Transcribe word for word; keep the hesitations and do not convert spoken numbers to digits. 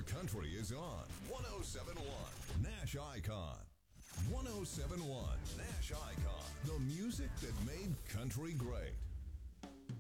country is on one oh seven point one Nash Icon. one oh seven point one Nash Icon. The music that made country great.